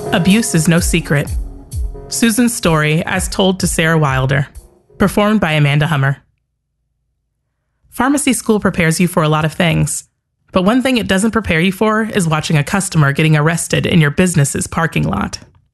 Abuse is no secret. Susan's story as told to Sarah Wilder, performed by Amanda Hummer. Pharmacy school prepares you for a lot of things, but one thing it doesn't prepare you for is watching a customer getting arrested in your business's parking lot.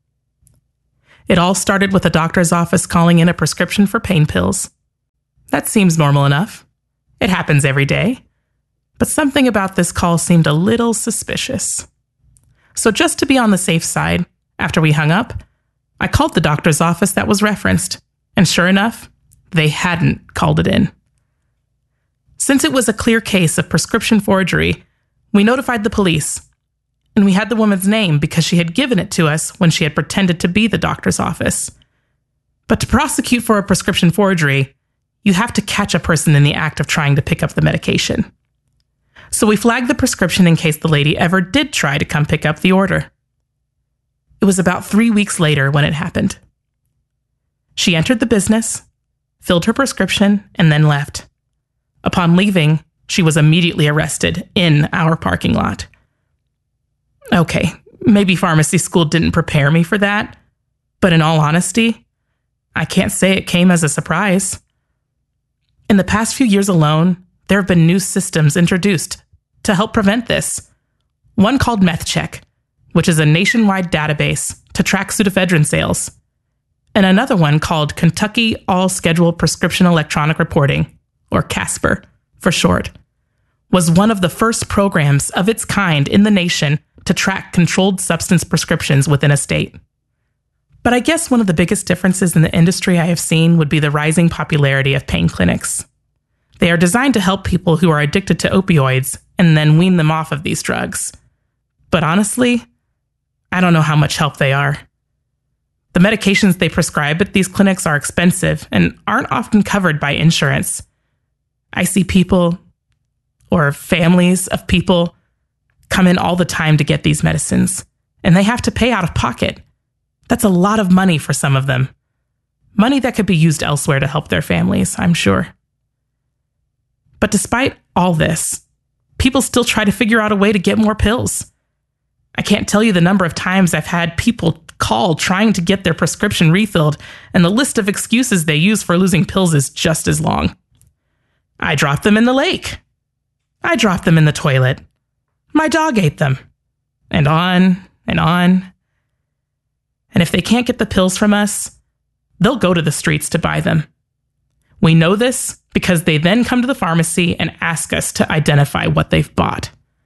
It all started with a doctor's office calling in a prescription for pain pills. That seems normal enough. It happens every day. But something about this call seemed a little suspicious. So just to be on the safe side, after we hung up, I called the doctor's office that was referenced, and sure enough, they hadn't called it in. Since it was a clear case of prescription forgery, we notified the police, and we had the woman's name because she had given it to us when she had pretended to be the doctor's office. But to prosecute for a prescription forgery, you have to catch a person in the act of trying to pick up the medication. So we flagged the prescription in case the lady ever did try to come pick up the order. It was about 3 weeks later when it happened. She entered the business, filled her prescription, and then left. Upon leaving, she was immediately arrested in our parking lot. Okay, maybe pharmacy school didn't prepare me for that, but in all honesty, I can't say it came as a surprise. In the past few years alone, there have been new systems introduced to help prevent this. One called MethCheck, which is a nationwide database to track pseudoephedrine sales, and another one called Kentucky All-Schedule Prescription Electronic Reporting, or CASPR for short, was one of the first programs of its kind in the nation to track controlled substance prescriptions within a state. But I guess one of the biggest differences in the industry I have seen would be the rising popularity of pain clinics. They are designed to help people who are addicted to opioids and then wean them off of these drugs. But honestly, I don't know how much help they are. The medications they prescribe at these clinics are expensive and aren't often covered by insurance. I see people, or families of people, come in all the time to get these medicines, and they have to pay out of pocket. That's a lot of money for some of them. Money that could be used elsewhere to help their families, I'm sure. But despite all this, people still try to figure out a way to get more pills. I can't tell you the number of times I've had people call trying to get their prescription refilled, and the list of excuses they use for losing pills is just as long. I dropped them in the lake. I dropped them in the toilet. My dog ate them. And on and on. And if they can't get the pills from us, they'll go to the streets to buy them. We know this because they then come to the pharmacy and ask us to identify what they've bought.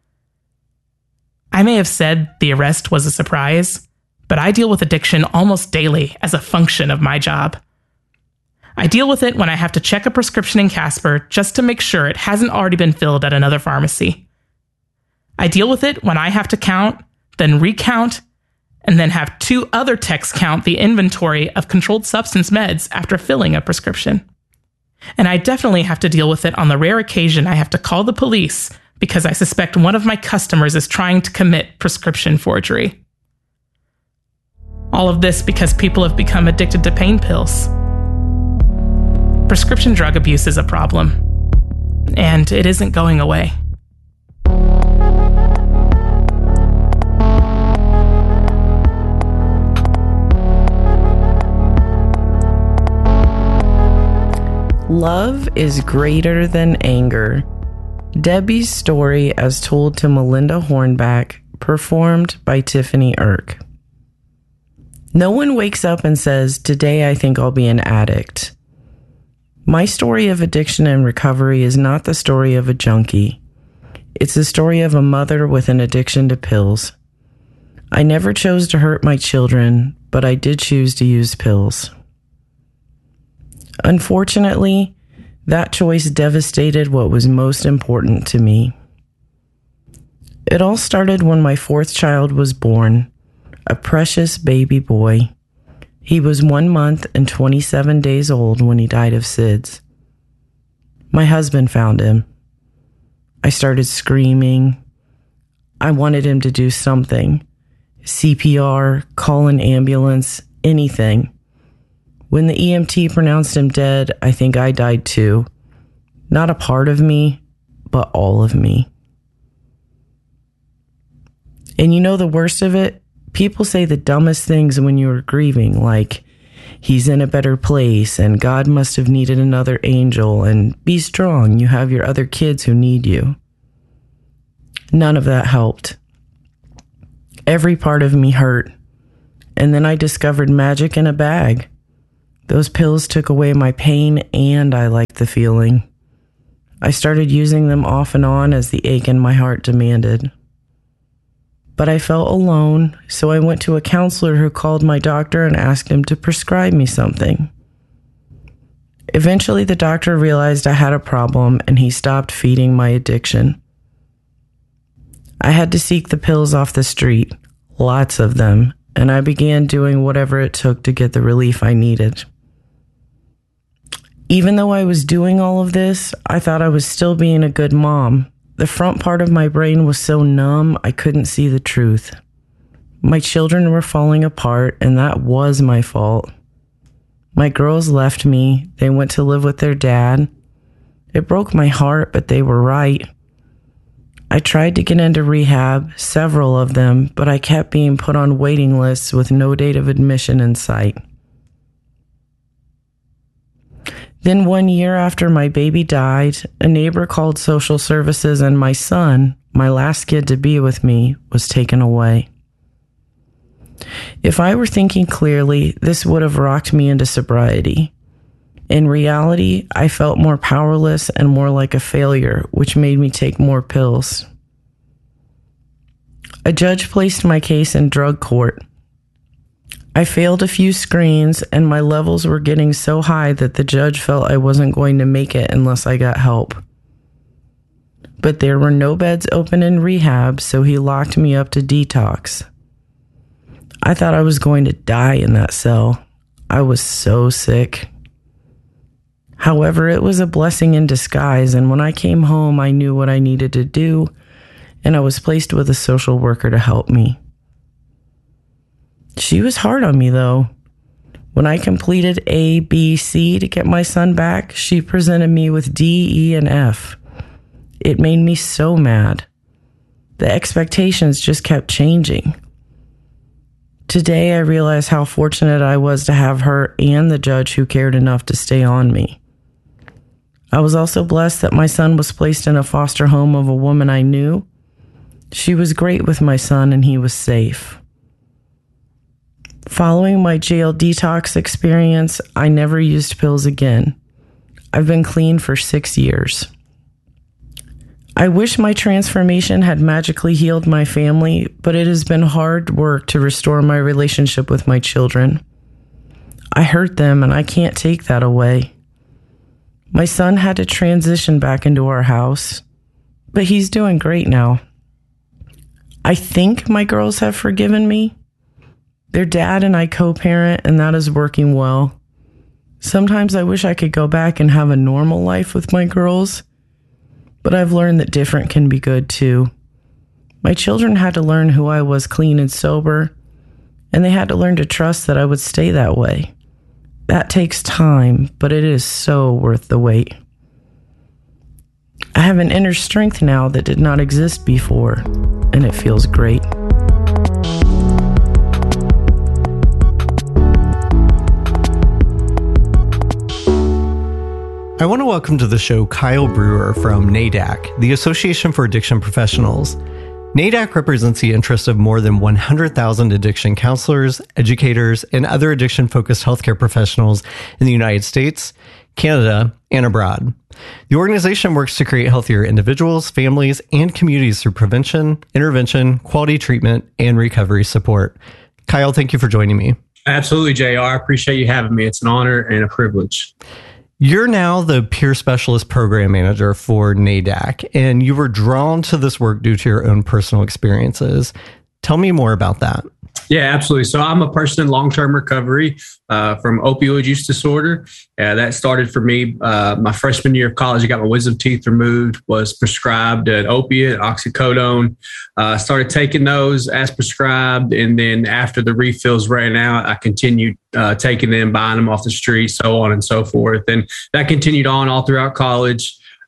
I may have said the arrest was a surprise, but I deal with addiction almost daily as a function of my job. I deal with it when I have to check a prescription in CASPR just to make sure it hasn't already been filled at another pharmacy. I deal with it when I have to count, then recount, and then have 2 other techs count the inventory of controlled substance meds after filling a prescription. And I definitely have to deal with it on the rare occasion I have to call the police because I suspect one of my customers is trying to commit prescription forgery. All of this because people have become addicted to pain pills. Prescription drug abuse is a problem, and it isn't going away. Love is greater than anger. Debbie's story as told to Melinda Hornback, performed by Tiffany Irk. No one wakes up and says, "Today I think I'll be an addict." My story of addiction and recovery is not the story of a junkie. It's the story of a mother with an addiction to pills. I never chose to hurt my children, but I did choose to use pills. Unfortunately, that choice devastated what was most important to me. It all started when my 4th child was born, a precious baby boy. He was 1 month and 27 days old when he died of SIDS. My husband found him. I started screaming. I wanted him to do something. CPR, call an ambulance, anything. When the EMT pronounced him dead, I think I died too. Not a part of me, but all of me. And you know the worst of it? People say the dumbest things when you are grieving, like, he's in a better place and God must have needed another angel, and be strong, you have your other kids who need you. None of that helped. Every part of me hurt. And then I discovered magic in a bag. Those pills took away my pain and I liked the feeling. I started using them off and on as the ache in my heart demanded. But I felt alone, so I went to a counselor who called my doctor and asked him to prescribe me something. Eventually, the doctor realized I had a problem and he stopped feeding my addiction. I had to seek the pills off the street, lots of them, and I began doing whatever it took to get the relief I needed. Even though I was doing all of this, I thought I was still being a good mom. The front part of my brain was so numb, I couldn't see the truth. My children were falling apart, and that was my fault. My girls left me. They went to live with their dad. It broke my heart, but they were right. I tried to get into rehab, several of them, but I kept being put on waiting lists with no date of admission in sight. Then 1 year after my baby died, a neighbor called social services and my son, my last kid to be with me, was taken away. If I were thinking clearly, this would have rocked me into sobriety. In reality, I felt more powerless and more like a failure, which made me take more pills. A judge placed my case in drug court. I failed a few screens, and my levels were getting so high that the judge felt I wasn't going to make it unless I got help. But there were no beds open in rehab, so he locked me up to detox. I thought I was going to die in that cell. I was so sick. However, it was a blessing in disguise, and when I came home, I knew what I needed to do, and I was placed with a social worker to help me. She was hard on me, though. When I completed A, B, C to get my son back, she presented me with D, E, and F. It made me so mad. The expectations just kept changing. Today, I realize how fortunate I was to have her and the judge who cared enough to stay on me. I was also blessed that my son was placed in a foster home of a woman I knew. She was great with my son, and he was safe. Following my jail detox experience, I never used pills again. I've been clean for 6 years. I wish my transformation had magically healed my family, but it has been hard work to restore my relationship with my children. I hurt them, and I can't take that away. My son had to transition back into our house, but he's doing great now. I think my girls have forgiven me. Their dad and I co-parent, and that is working well. Sometimes I wish I could go back and have a normal life with my girls, but I've learned that different can be good too. My children had to learn who I was clean and sober, and they had to learn to trust that I would stay that way. That takes time, but it is so worth the wait. I have an inner strength now that did not exist before, and it feels great. I want to welcome to the show Kyle Brewer from NAADAC, the Association for Addiction Professionals. NAADAC represents the interests of more than 100,000 addiction counselors, educators, and other addiction-focused healthcare professionals in the United States, Canada, and abroad. The organization works to create healthier individuals, families, and communities through prevention, intervention, quality treatment, and recovery support. Kyle, thank you for joining me. Absolutely, JR. I appreciate you having me. It's an honor and a privilege. You're now the peer specialist program manager for NAADAC, and you were drawn to this work due to your own personal experiences. Tell me more about that. Yeah, absolutely. So I'm a person in long-term recovery from opioid use disorder. That started for me my freshman year of college. I got my wisdom teeth removed, was prescribed an opiate, oxycodone. Started taking those as prescribed. And then after the refills ran out, I continued taking them, buying them off the street, so on and so forth. And that continued on all throughout college.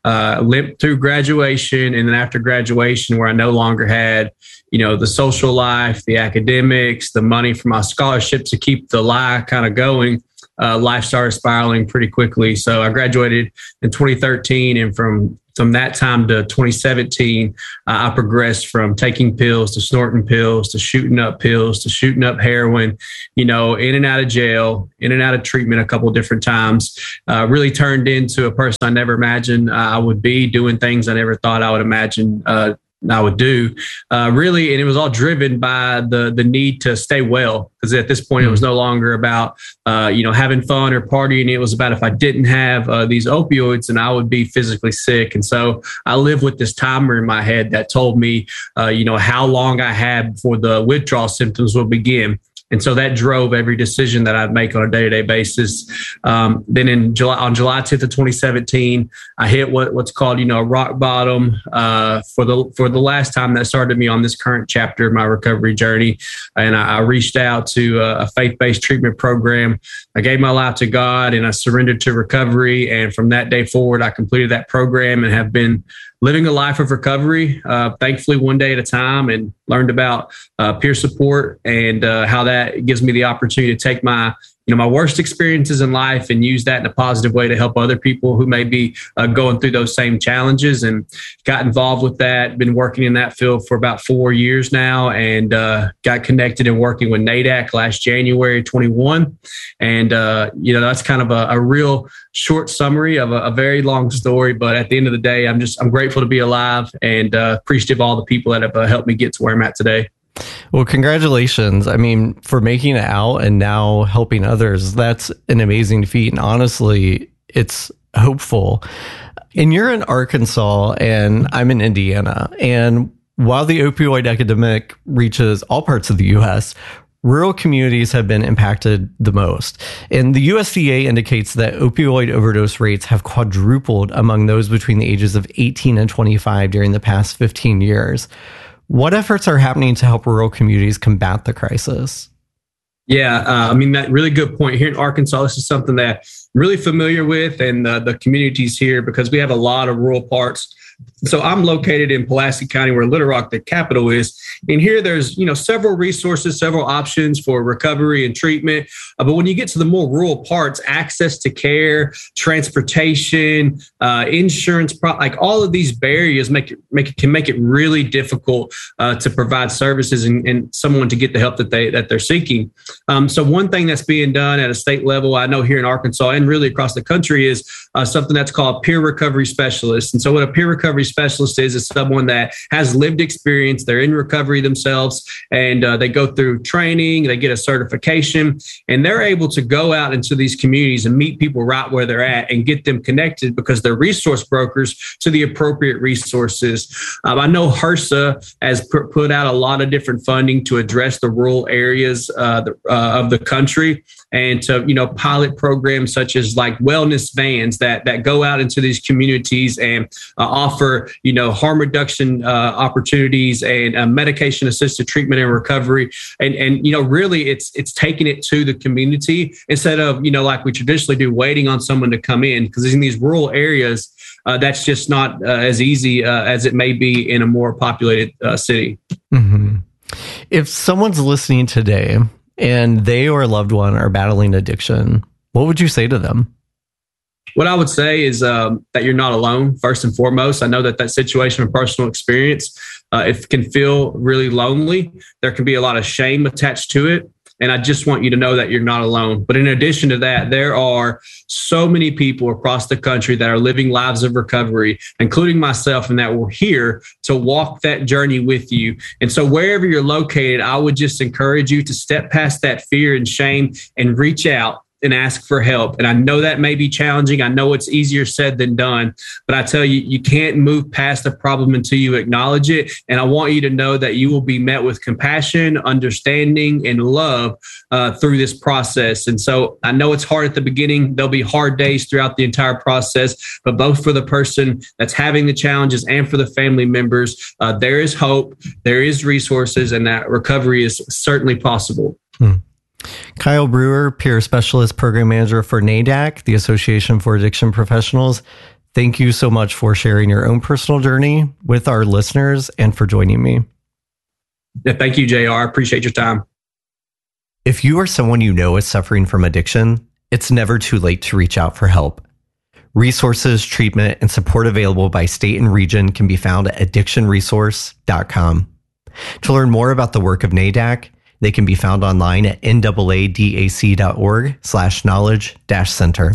limped through graduation. And then after graduation, where I no longer had, the social life, the academics, the money for my scholarship to keep the lie kind of going, life started spiraling pretty quickly. So I graduated in 2013, and from that time to 2017, I progressed from taking pills to snorting pills to shooting up pills to shooting up heroin, in and out of jail, in and out of treatment a couple of different times. Really turned into a person I never imagined I would be, doing things I never thought I would imagine I would do, really. And it was all driven by the need to stay well, because at this point it was no longer about, having fun or partying. It was about, if I didn't have these opioids, then I would be physically sick. And so I lived with this timer in my head that told me, how long I had before the withdrawal symptoms would begin. And so that drove every decision that I'd make on a day-to-day basis. Then on July 10th of 2017, I hit what's called, rock bottom. For the last time, that started me on this current chapter of my recovery journey. And I reached out to a faith-based treatment program. I gave my life to God, and I surrendered to recovery. And from that day forward, I completed that program and have been living a life of recovery, thankfully one day at a time, and learned about peer support and how that gives me the opportunity to take my worst experiences in life and use that in a positive way to help other people who may be going through those same challenges. And got involved with that, been working in that field for about 4 years now, and got connected and working with NADAC last January 21. And, that's kind of a real short summary of a very long story. But at the end of the day, I'm grateful to be alive, and appreciative of all the people that have helped me get to where I'm at today. Well, congratulations. I mean, for making it out and now helping others, that's an amazing feat. And honestly, it's hopeful. And you're in Arkansas and I'm in Indiana. And while the opioid epidemic reaches all parts of the U.S., rural communities have been impacted the most. And the USDA indicates that opioid overdose rates have quadrupled among those between the ages of 18 and 25 during the past 15 years. What efforts are happening to help rural communities combat the crisis? Yeah, that really good point. Here in Arkansas, this is something that I'm really familiar with, and the communities here, because we have a lot of rural parts. So I'm located in Pulaski County, where Little Rock, the capital, is. And here there's, several resources, several options for recovery and treatment. But when you get to the more rural parts, access to care, transportation, insurance, like all of these barriers can make it really difficult to provide services and someone to get the help that they're seeking. So one thing that's being done at a state level, I know here in Arkansas and really across the country, is something that's called peer recovery specialists. And so what a peer recovery specialist is someone that has lived experience. They're in recovery themselves, and they go through training, they get a certification, and they're able to go out into these communities and meet people right where they're at and get them connected, because they're resource brokers to the appropriate resources. I know HRSA has put out a lot of different funding to address the rural areas of the country, and to pilot programs such as like wellness vans that go out into these communities and offer harm reduction opportunities and medication assisted treatment and recovery, and really it's taking it to the community instead of like we traditionally do, waiting on someone to come in, because in these rural areas that's just not as easy as it may be in a more populated city. Mm-hmm. If someone's listening today and they or a loved one are battling addiction, what would you say to them? What I would say is that you're not alone, first and foremost. I know that situation of personal experience, it can feel really lonely. There can be a lot of shame attached to it. And I just want you to know that you're not alone. But in addition to that, there are so many people across the country that are living lives of recovery, including myself, and that we're here to walk that journey with you. And so wherever you're located, I would just encourage you to step past that fear and shame and reach out and ask for help. And I know that may be challenging. I know it's easier said than done, but I tell you, you can't move past the problem until you acknowledge it. And I want you to know that you will be met with compassion, understanding, and love through this process. And so I know it's hard at the beginning. There'll be hard days throughout the entire process, but both for the person that's having the challenges and for the family members, there is hope, there is resources, and that recovery is certainly possible. Kyle Brewer, Peer Specialist Program Manager for NADAC, the Association for Addiction Professionals. Thank you so much for sharing your own personal journey with our listeners and for joining me. Yeah, thank you, JR. I appreciate your time. If you or someone you know is suffering from addiction, it's never too late to reach out for help. Resources, treatment, and support available by state and region can be found at addictionresource.com. To learn more about the work of NADAC, they can be found online at naadac.org/knowledge-center.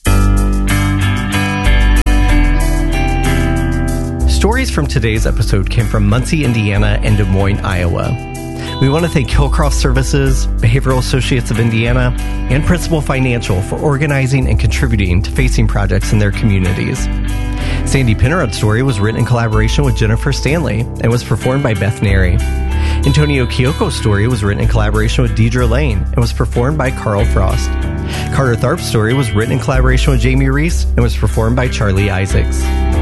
Stories from today's episode came from Muncie, Indiana, and Des Moines, Iowa. We want to thank Hillcroft Services, Behavioral Associates of Indiana, and Principal Financial for organizing and contributing to facing projects in their communities. Sandy Penrod's story was written in collaboration with Jennifer Stanley and was performed by Beth Neri. Antonio Kyoko's story was written in collaboration with Deidre Lane and was performed by Carl Frost. Carter Tharp's story was written in collaboration with Jamie Reese and was performed by Charlie Isaacs.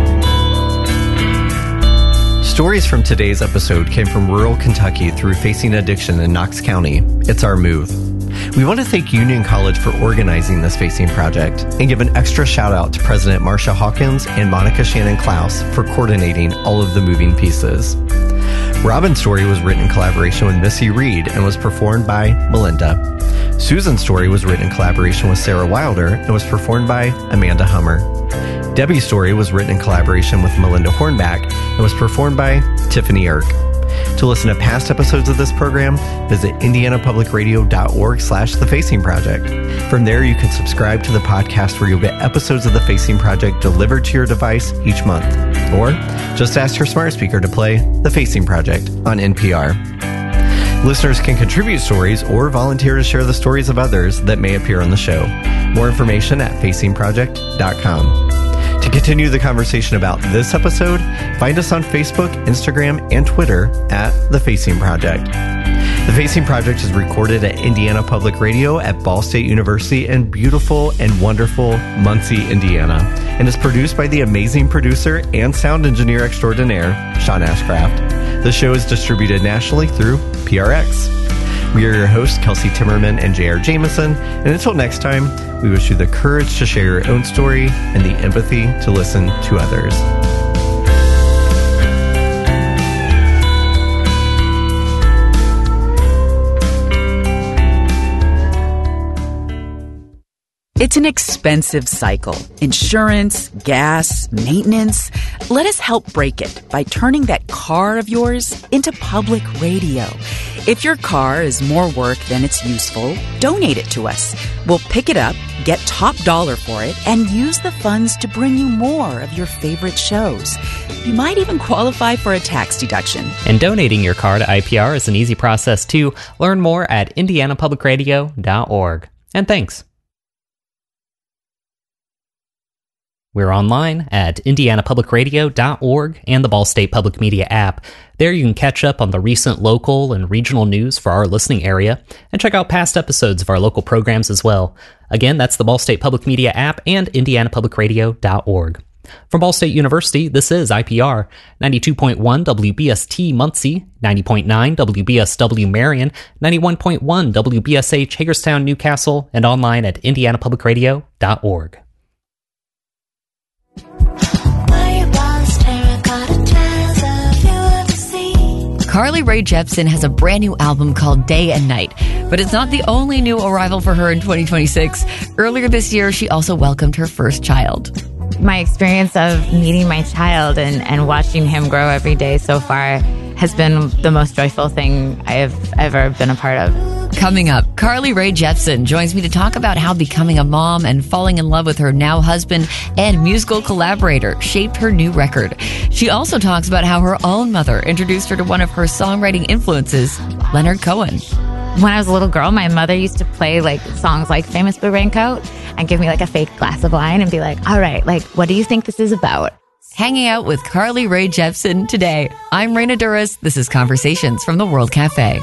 Stories from today's episode came from rural Kentucky through facing addiction in Knox County. It's our move. We want to thank Union College for organizing this Facing project and give an extra shout out to President Marcia Hawkins and Monica Shannon Klaus for coordinating all of the moving pieces. Robin's story was written in collaboration with Missy Reed and was performed by Melinda. Susan's story was written in collaboration with Sarah Wilder and was performed by Amanda Hummer. Debbie's story was written in collaboration with Melinda Hornback and was performed by Tiffany Irk. To listen to past episodes of this program, visit indianapublicradio.org/The Facing Project. From there, you can subscribe to the podcast where you'll get episodes of The Facing Project delivered to your device each month. Or just ask your smart speaker to play The Facing Project on NPR. Listeners can contribute stories or volunteer to share the stories of others that may appear on the show. More information at facingproject.com. To continue the conversation about this episode, find us on Facebook, Instagram, and Twitter at The Facing Project. The Facing Project is recorded at Indiana Public Radio at Ball State University in beautiful and wonderful Muncie, Indiana, and is produced by the amazing producer and sound engineer extraordinaire, Sean Ashcraft. The show is distributed nationally through PRX. We are your hosts, Kelsey Timmerman and J.R. Jameson, and until next time, we wish you the courage to share your own story and the empathy to listen to others. It's an expensive cycle. Insurance, gas, maintenance. Let us help break it by turning that car of yours into public radio. If your car is more work than it's useful, donate it to us. We'll pick it up, get top dollar for it, and use the funds to bring you more of your favorite shows. You might even qualify for a tax deduction. And donating your car to IPR is an easy process too. Learn more at indianapublicradio.org. And thanks. We're online at indianapublicradio.org and the Ball State Public Media app. There you can catch up on the recent local and regional news for our listening area and check out past episodes of our local programs as well. Again, that's the Ball State Public Media app and indianapublicradio.org. From Ball State University, this is IPR, 92.1 WBST Muncie, 90.9 WBSW Marion, 91.1 WBSH Hagerstown, Newcastle, and online at indianapublicradio.org. Carly Rae Jepsen has a brand new album called Day and Night, but it's not the only new arrival for her in 2026. Earlier this year, she also welcomed her first child. My experience of meeting my child and watching him grow every day so far has been the most joyful thing I have ever been a part of. Coming up, Carly Rae Jepsen joins me to talk about how becoming a mom and falling in love with her now husband and musical collaborator shaped her new record. She also talks about how her own mother introduced her to one of her songwriting influences, Leonard Cohen. When I was a little girl, my mother used to play like songs like Famous Blue Raincoat and give me like a fake glass of wine and be like, all right, like, what do you think this is about? Hanging out with Carly Rae Jepsen today. I'm Raina Duras. This is Conversations from the World Cafe.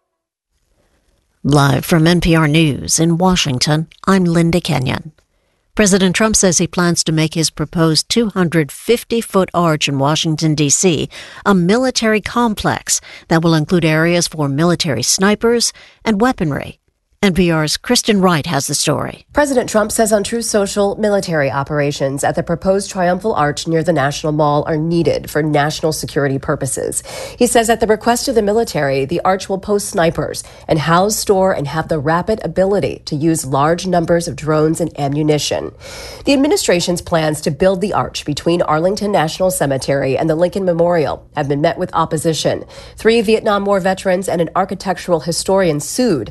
Live from NPR News in Washington, I'm Linda Kenyon. President Trump says he plans to make his proposed 250-foot arch in Washington, D.C. a military complex that will include areas for military snipers and weaponry. NPR's Kristen Wright has the story. President Trump says on Truth Social military operations at the proposed Triumphal Arch near the National Mall are needed for national security purposes. He says at the request of the military, the arch will post snipers and house, store, and have the rapid ability to use large numbers of drones and ammunition. The administration's plans to build the arch between Arlington National Cemetery and the Lincoln Memorial have been met with opposition. 3 Vietnam War veterans and an architectural historian sued